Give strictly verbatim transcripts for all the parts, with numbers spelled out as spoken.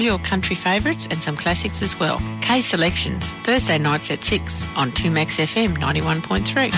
Your country favourites and some classics as well. K Selections, Thursday nights at six on two Max F M ninety-one point three.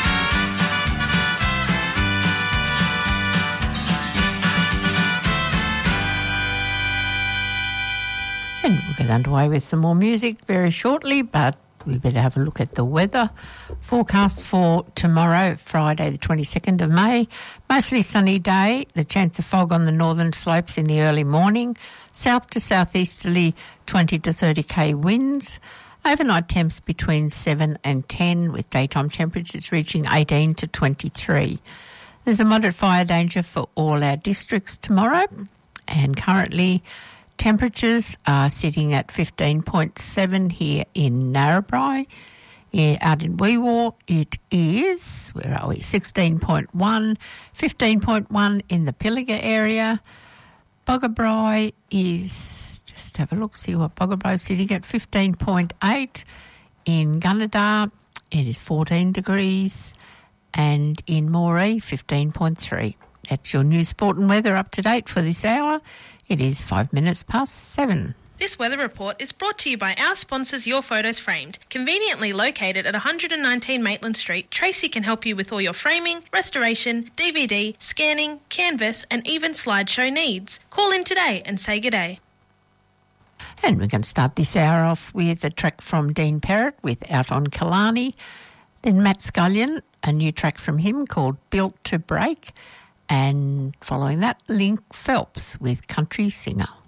And we'll get underway with some more music very shortly, but we better have a look at the weather forecast for tomorrow, Friday the twenty-second of May. Mostly sunny day, the chance of fog on the northern slopes in the early morning, south to southeasterly twenty to thirty k winds, overnight temps between seven and ten with daytime temperatures reaching eighteen to twenty-three. There's a moderate fire danger for all our districts tomorrow, and currently temperatures are sitting at fifteen point seven here in Narrabri. Yeah, out in Weewar, it is, where are we, sixteen point one, fifteen point one in the Pilliga area. Boggabri is, just have a look, see what Boggabri is sitting at, fifteen point eight. In Gunnedah, it is fourteen degrees. And in Moree, fifteen point three. That's your news, sport and weather up to date for this hour. It is five minutes past seven. This weather report is brought to you by our sponsors, Your Photos Framed. Conveniently located at one nineteen Maitland Street, Tracy can help you with all your framing, restoration, D V D, scanning, canvas and even slideshow needs. Call in today and say good day. And we're going to start this hour off with a track from Dean Perrott with Out on Killarney. Then Matt Scullion, a new track from him called Built to Break. And following that, Link Phelps with Country Singer.